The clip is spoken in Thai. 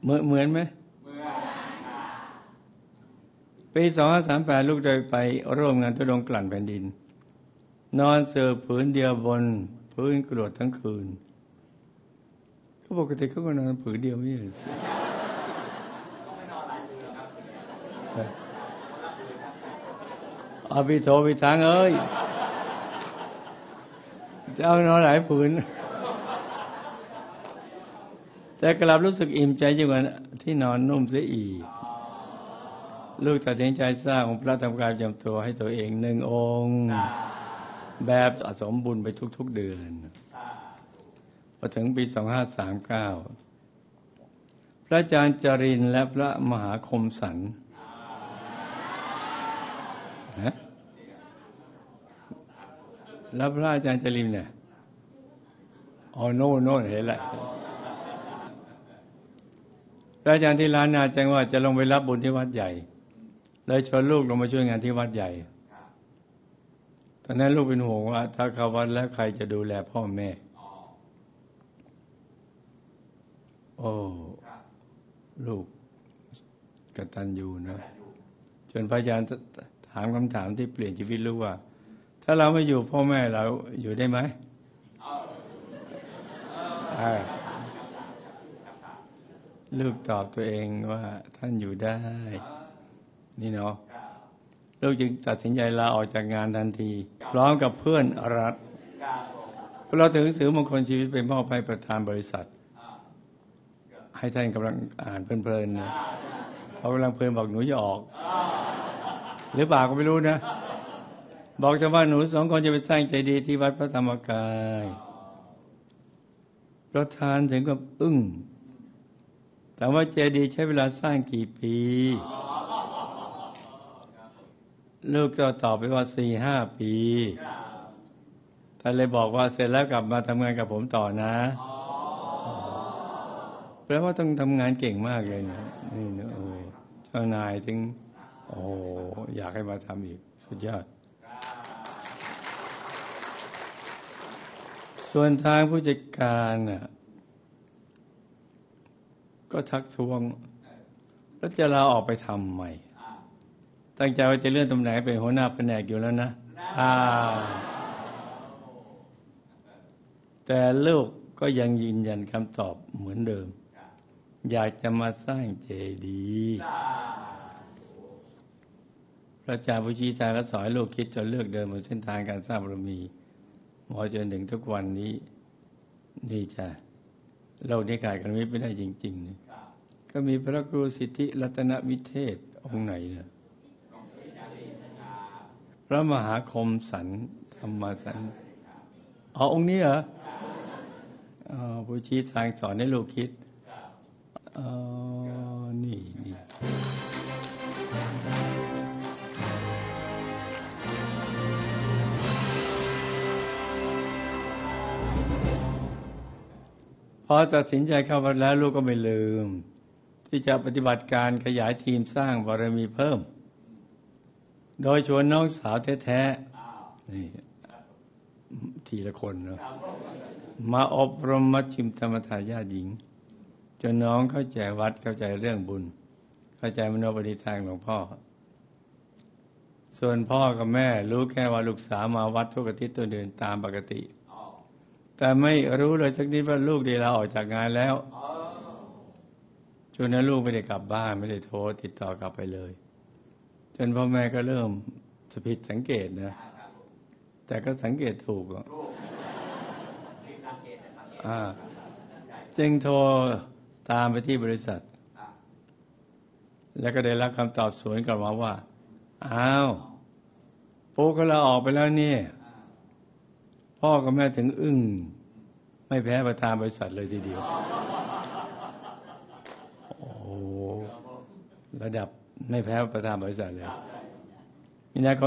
เหมือนไหมปี2538ลูกได้ไปร่วมงานทุดงค์กลั่นแผ่นดินนอนเสื่อผืนเดียวบนพื้นกรวดทั้งคืนเขาปกติเขาก็นอนผืนเดียวไม่ใช่เอาพี่โทรไปทางเอ้ยจะเอานอนหลายผืนแต่กลับรู้สึกอิ่มใจยิ่งกว่าที่นอนนุ่มเสียอีกลูกตัดสินใจสร้างองค์พระธรรมกายประจำตัวให้ตัวเอง1 องค์แบบสะสมบุญไปทุกๆเดือนพอถึงปี2539พระอาจารย์จรินทร์และพระมหาคมสันแล้วพระอาจารย์จรินทร์เนี่ยอ๋อโน่นเห็นแหละพระอาจารย์ที่ร้านนาแจ้งว่าจะลงไปรับบุญที่วัดใหญ่เลยชวนลูกลงมาช่วยงานที่วัดใหญ่ตอนนั้นลูกเป็นห่วงว่าถ้าเข้าวัดแล้วใครจะดูแลพ่อแม่โอ้ลูกกตัญญูนะจนพระอาจารย์ถามคำถามที่เปลี่ยนชีวิตลูกว่าถ้าเราไม่อยู่พ่อแม่เราอยู่ได้ไหมลูกตอบตัวเองว่าท่านอยู่ได้นี่เนาะลูกจึงตัดสินใจลาออกจากงานทันทีพร้อมกับเพื่อนรัฐเราถึงสื่อมงคลชีวิตไปมอบให้ประธานบริษัทให้ท่านกำลังอ่านเพลินๆนะเขากำลังเพลินบอกหนูจะออกหรือเปล่าก็ไม่รู้นะบอกจะว่าหนู2 คนจะไปสร้างเจดีย์ที่วัดพระธรรมกายประธานถึงกับอึ้งถามว่าเจดีย์ใช้เวลาสร้างกี่ปีลูกก็ตอบไปว่า 4-5 ปีท่านเลยบอกว่าเสร็จแล้วกลับมาทำงานกับผมต่อนะแปลว่าต้องทำงานเก่งมากเลยนะนี่นะเจ้านายถึงอยากให้มาทำอีกสุดยอดส่วนทางผู้จัดการน่ะก็ทักท้วงแล้วจะลาออกไปทำใหม่ตั้งใจว่าจะเลื่อนตำแหน่งเป็นหัวหน้าแผนกอยู่แล้วนะแต่ลูกก็ยังยืนยันคำตอบเหมือนเดิมอยากจะมาสร้างเจดีย์พระอาจารย์ผู้ชี้ทางก็สอนให้ลูกคิดจนเลือกเดินบนเส้นทางการสร้างบารมีมาจนถึงทุกวันนี้นี่จ้ะโลกนี้ขาดกันไม่ได้จริงๆก็มีพระครูสิทธิรัตนวิเทศองค์ไหนเนี่ยพระมหาคมสันธรรมสันองค์นี้เหรอผู้ชี้ทางสอนให้ลูกคิดนี่พอตัดสินใจเข้าวัดแล้วลูกก็ไม่ลืมที่จะปฏิบัติการขยายทีมสร้างบารมีเพิ่มโดยชวนน้องสาวแท้ๆนี่ทีละคนเนาะมาอบรมมัชฌิมธรรมทายาทหญิงจนน้องเข้าใจวัดเข้าใจเรื่องบุญเข้าใจมโนปณิธานของพ่อส่วนพ่อกับแม่รู้แค่ว่าลูกสาวมาวัดทุกอาทิตย์ตัวเดินตามปกติแต่ไม่รู้เลยสักนิดว่าลูกได้ลาออกจากงานแล้วจนนั้นลูกไม่ได้กลับบ้านไม่ได้โทรติดต่อกลับไปเลยจนพ่อแม่ก็เริ่มผิดสังเกตนะแต่ก็สังเกตถูกจึงโทรตามไปที่บริษัทแล้วก็ได้รับคำตอบสวนกลับมาว่าอ้าวปู่ก็ลาออกไปแล้วนี่พ่อกับแม่ถึงอึ้งไม่แพ้ประธานบริษัทเลยทีเดียวระดับไม่แพ้ประธานบริษัทเลยนี่นะ